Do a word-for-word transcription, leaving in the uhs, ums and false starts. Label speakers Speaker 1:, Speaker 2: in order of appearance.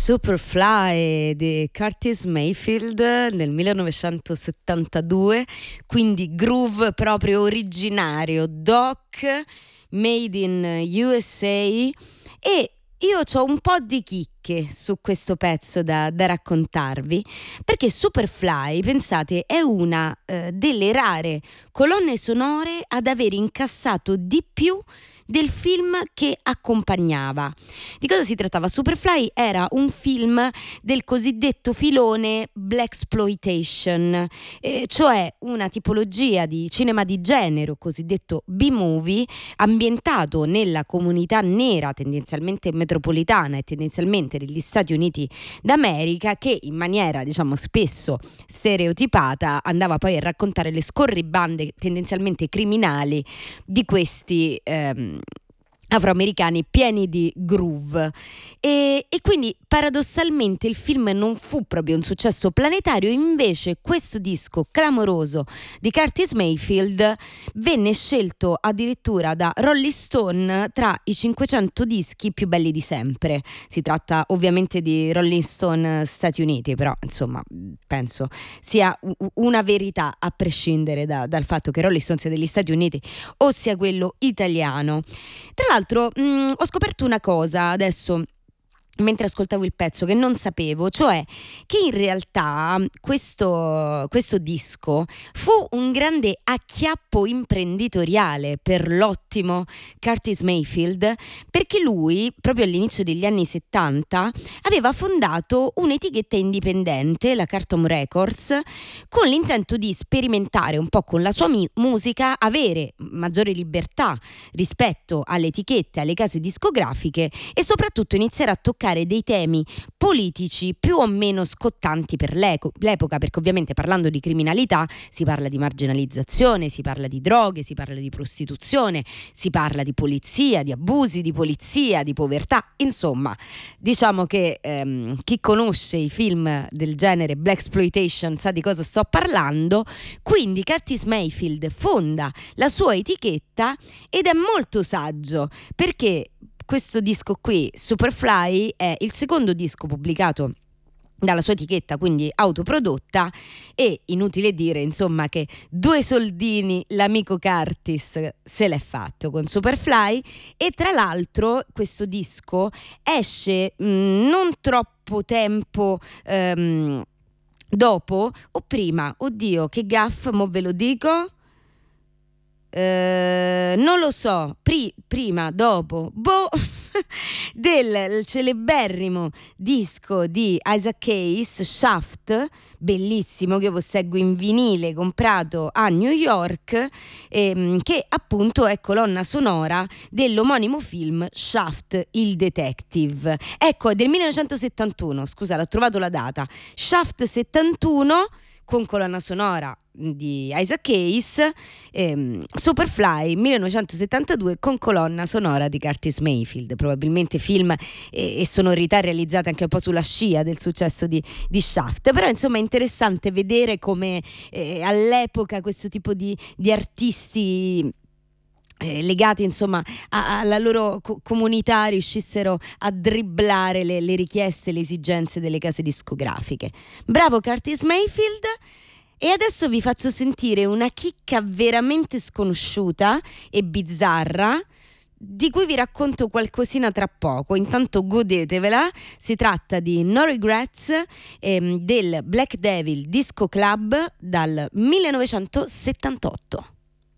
Speaker 1: Superfly di Curtis Mayfield nel millenovecentosettantadue, quindi groove proprio originario, doc, made in U S A. E io ho un po' di chicche su questo pezzo da, da raccontarvi, perché Superfly, pensate, è una eh, delle rare colonne sonore ad aver incassato di più del film che accompagnava. Di cosa si trattava? Superfly era un film del cosiddetto filone blaxploitation, eh, cioè una tipologia di cinema di genere, cosiddetto B-movie, ambientato nella comunità nera, tendenzialmente metropolitana e tendenzialmente negli Stati Uniti d'America, che in maniera, diciamo, spesso stereotipata andava poi a raccontare le scorribande tendenzialmente criminali di questi ehm, afroamericani pieni di groove. E, e quindi paradossalmente il film non fu proprio un successo planetario, invece questo disco clamoroso di Curtis Mayfield venne scelto addirittura da Rolling Stone tra i cinquecento dischi più belli di sempre. Si tratta ovviamente di Rolling Stone Stati Uniti, però insomma penso sia una verità a prescindere da, dal fatto che Rolling Stone sia degli Stati Uniti o sia quello italiano. Tra l'altro mh, ho scoperto una cosa adesso mentre ascoltavo il pezzo che non sapevo, cioè che in realtà questo, questo disco fu un grande acchiappo imprenditoriale per l'ottimo Curtis Mayfield, perché lui proprio all'inizio degli anni settanta aveva fondato un'etichetta indipendente, la Cartom Records, con l'intento di sperimentare un po' con la sua mi- musica, avere maggiore libertà rispetto alle etichette, alle case discografiche e soprattutto iniziare a toccare dei temi politici più o meno scottanti per l'epoca, perché ovviamente parlando di criminalità si parla di marginalizzazione, si parla di droghe, si parla di prostituzione, si parla di polizia, di abusi di polizia, di povertà. Insomma, diciamo che ehm, chi conosce i film del genere blaxploitation sa di cosa sto parlando. Quindi Curtis Mayfield fonda la sua etichetta ed è molto saggio, perché questo disco qui, Superfly, è il secondo disco pubblicato dalla sua etichetta, quindi autoprodotta, e inutile dire insomma che due soldini l'amico Curtis se l'è fatto con Superfly. E tra l'altro questo disco esce mh, non troppo tempo ehm, dopo o prima, oddio che gaff, mo ve lo dico. Uh, non lo so, pri- prima, dopo, boh, del celeberrimo disco di Isaac Hayes, Shaft, bellissimo, che io posseggo in vinile, comprato a New York, ehm, che appunto è colonna sonora dell'omonimo film Shaft, il detective. Ecco, è del millenovecentosettantuno, scusa, l'ho trovato la data, Shaft settantuno, con colonna sonora di Isaac Hayes, ehm, Superfly millenovecentosettantadue con colonna sonora di Curtis Mayfield, probabilmente film e, e sonorità realizzate anche un po' sulla scia del successo di, di Shaft. Però insomma è interessante vedere come eh, all'epoca questo tipo di, di artisti Eh, legati insomma a, alla loro co- comunità riuscissero a dribblare le, le richieste, le esigenze delle case discografiche. Bravo Curtis Mayfield. E adesso vi faccio sentire una chicca veramente sconosciuta e bizzarra, di cui vi racconto qualcosina tra poco. Intanto godetevela. Si tratta di No Regrets, ehm, del Black Devil Disco Club dal millenovecentosettantotto.